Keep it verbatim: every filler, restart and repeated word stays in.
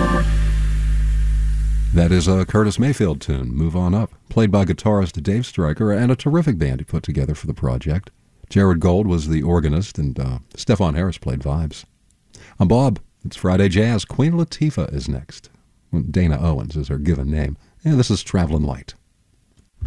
That is a Curtis Mayfield tune, Move On Up, played by guitarist Dave Stryker and a terrific band he put together for the project. Jared Gold was the organist, and uh, Stefan Harris played vibes. I'm Bob. It's Friday Jazz. Queen Latifah is next. Dana Owens is her given name. And this is Travelin' Light.